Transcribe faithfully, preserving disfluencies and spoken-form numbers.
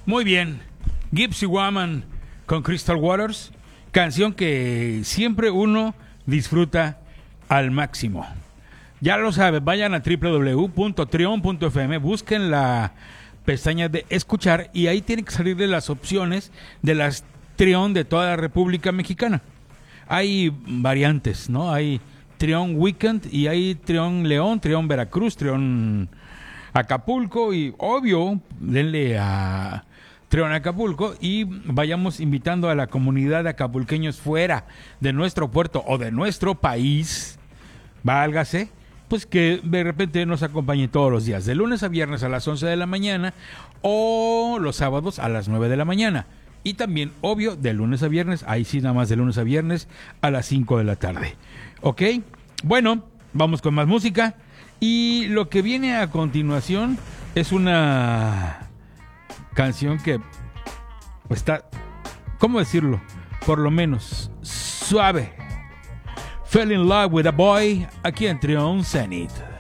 Muy bien. Gypsy Woman con Crystal Waters, canción que siempre uno disfruta al máximo. Ya lo sabes, vayan a doble u doble u doble u punto trion punto efe eme, busquen la pestaña de escuchar y ahí tienen que salirle las opciones de las Trion de toda la República Mexicana. Hay variantes, ¿no? Hay Trion Weekend y hay Trion León, Trion Veracruz, Trion Acapulco y obvio, denle a Trion Acapulco y vayamos invitando a la comunidad de acapulqueños fuera de nuestro puerto o de nuestro país, válgase, pues que de repente nos acompañen todos los días, de lunes a viernes a las once de la mañana o los sábados a las nueve de la mañana. Y también, obvio, de lunes a viernes, ahí sí nada más de lunes a viernes a las cinco de la tarde. ¿Ok? Bueno, vamos con más música. Y lo que viene a continuación es una canción que está, ¿cómo decirlo? Por lo menos suave. Fell in Love with a Boy, aquí en Trion Zenith.